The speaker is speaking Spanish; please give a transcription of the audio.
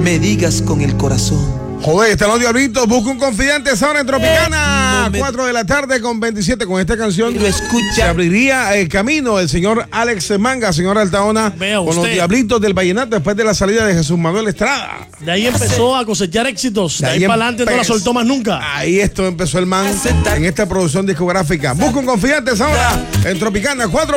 me digas con el corazón. Joder, están los diablitos. Busca un confidente ahora en Tropicana. 4 de la tarde con 27. Con esta canción Lo escucha. se abriría el camino el señor Alex Manga, señor Altaona, con los diablitos del vallenato después de la salida de Jesús Manuel Estrada. De ahí empezó a cosechar éxitos. De ahí para adelante no la soltó más nunca. Ahí esto empezó el man en esta producción discográfica. Busca un confidente ahora en Tropicana. 4